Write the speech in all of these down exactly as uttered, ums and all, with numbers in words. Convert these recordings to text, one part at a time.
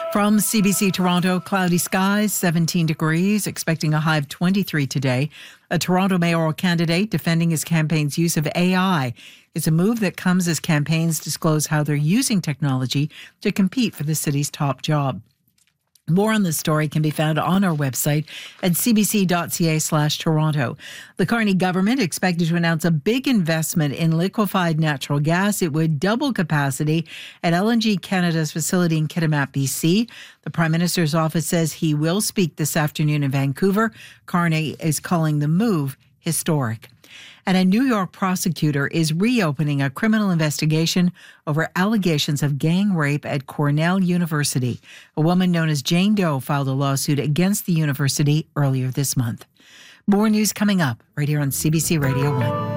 From C B C Toronto, cloudy skies, seventeen degrees, expecting a high of twenty-three today. A Toronto mayoral candidate defending his campaign's use of A I. It's a move that comes as campaigns disclose how they're using technology to compete for the city's top job. More on this story can be found on our website at cbc.ca slash Toronto. The Carney government expected to announce a big investment in liquefied natural gas. It would double capacity at L N G Canada's facility in Kitimat, B C. The Prime Minister's office says he will speak this afternoon in Vancouver. Carney is calling the move historic. And a New York prosecutor is reopening a criminal investigation over allegations of gang rape at Cornell University. A woman known as Jane Doe filed a lawsuit against the university earlier this month. More news coming up right here on C B C Radio one.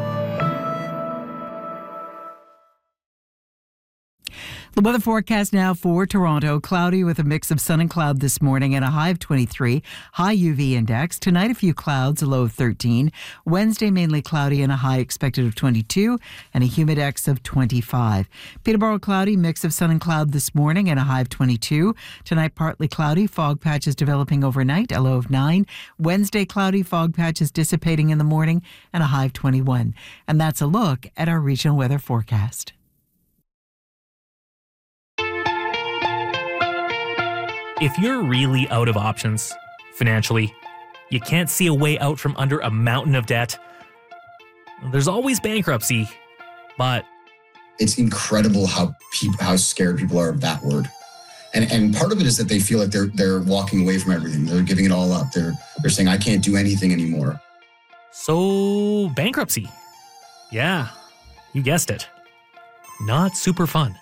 The weather forecast now for Toronto. Cloudy with a mix of sun and cloud this morning and a high of twenty-three. High U V index. Tonight a few clouds, a low of thirteen. Wednesday mainly cloudy and a high expected of twenty-two and a humidex of twenty-five. Peterborough cloudy, mix of sun and cloud this morning and a high of twenty-two. Tonight partly cloudy, fog patches developing overnight, a low of nine. Wednesday cloudy, fog patches dissipating in the morning and a high of twenty-one. And that's a look at our regional weather forecast. If you're really out of options financially, you can't see a way out from under a mountain of debt, there's always bankruptcy, but it's incredible how people, how scared people are of that word. And and part of it is that they feel like they're they're walking away from everything. They're giving it all up. They're they're saying, I can't do anything anymore. So bankruptcy. Yeah, you guessed it. Not super fun.